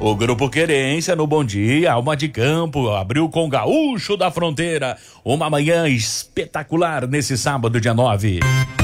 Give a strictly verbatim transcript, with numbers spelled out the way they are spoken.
O Grupo Querência no Bom Dia, Alma de Campo, abriu com Gaúcho da Fronteira. Uma manhã espetacular nesse sábado, dia nove.